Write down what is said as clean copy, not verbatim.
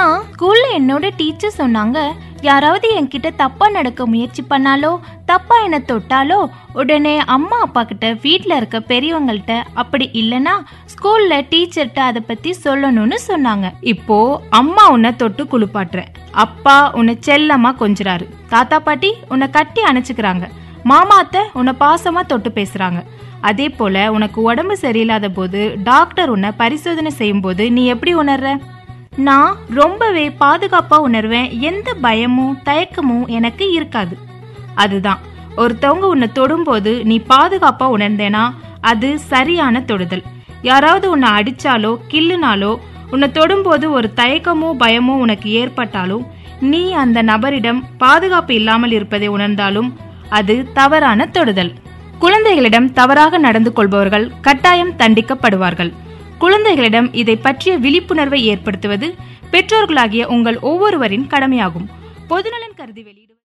ஸ்கூல்ல என்னோட டீச்சர் சொன்னாங்க, யாராவது என்கிட்ட தப்பா நடக்க முயற்சி பண்ணாலோ தப்பா என்ன தொட்டாலோ உடனே அம்மா அப்பா கிட்ட வீட்ல இருக்க பெரியவங்கள்ட்ட, அப்படி இல்லனா ஸ்கூல்ல டீச்சர்ட்ட அதை பத்தி சொல்லணும்னு சொன்னாங்க. இப்போ அம்மா உன்னை தொட்டு குளிப்பாட்டுற, அப்பா உன்னை செல்லமா கொஞ்சுறாரு, தாத்தா பாட்டி உன்னை கட்டி அணைச்சுக்கிறாங்க, மாமா அத்தை உன்னை பாசமா தொட்டு பேசுறாங்க. அதே போல உனக்கு உடம்பு சரியில்லாத போது டாக்டர் உன்னை பரிசோதனை செய்யும் போது நீ எப்படி உணர்ற? நான் ரொம்பவே பாதுகாப்பா உணர்வேன். எந்த பயமும் தயக்கமும் எனக்கு இருக்காது. அதுதான், ஒருத்தவங்க உன்னை தொடும்போது நீ பாதுகாப்பா உணர்ந்தேனா அது சரியான தொடுதல். யாராவது உன்னை அடிச்சாலோ கிள்ளுனாலோ உன்னை தொடும்போது ஒரு தயக்கமோ பயமோ உனக்கு ஏற்பட்டாலும், நீ அந்த நபரிடம் பாதுகாப்பு இல்லாமல் இருப்பதை உணர்ந்தாலும் அது தவறான தொடுதல். குழந்தைகளிடம் தவறாக நடந்து கொள்பவர்கள் கட்டாயம் தண்டிக்கப்படுவார்கள். குழந்தைகளிடம் இதை பற்றிய விழிப்புணர்வை ஏற்படுத்துவது பெற்றோர்களாகிய உங்கள் ஒவ்வொருவரின் கடமையாகும். பொதுநலன் கருதி வெளியிடுவது